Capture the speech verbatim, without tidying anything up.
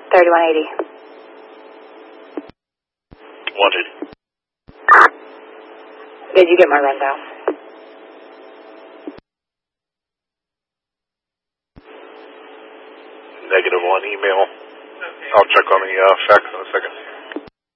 thirty-one eighty. Wanted. Did you get my rundown? Negative one email. I'll check on the uh, fax in a second.